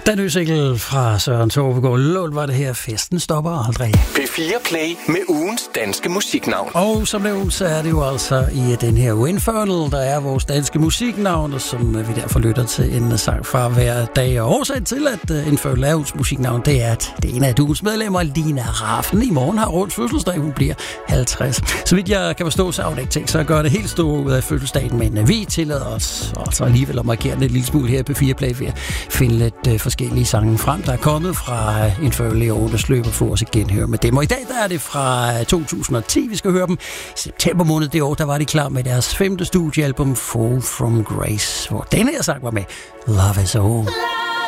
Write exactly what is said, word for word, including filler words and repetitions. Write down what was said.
Den nye single fra Søren Tofegaard Lund var det her. Festen stopper aldrig. P fire Play med ugens danske musiknavn. Og som nævnt, så er det jo altså i den her Infernal, der er vores danske musiknavn, og som vi derfor lytter til en sang fra hver dag. Og årsagen til, at Infernal er ugens musiknavn, det er, at det er en af ugens medlemmer, Lina Rafn, i morgen har rundt fødselsdag. Hun bliver halvtreds. Så vidt jeg kan forstå, så har hun ikke tænkt sig at gøre det helt store ud af fødselsdagen, men vi tillader os altså alligevel at markere det en lille smule her på P fire Play ved at finde lidt uh, forskellige sange frem, der er kommet fra uh, Infernal i år, der sløber for os igen høre med dem. Og i dag der er det fra to tusind og ti, vi skal høre dem. September måned det år, der var de klar med deres femte studiealbum Fall From Grace, hvor denne her sang var med. Love Is All.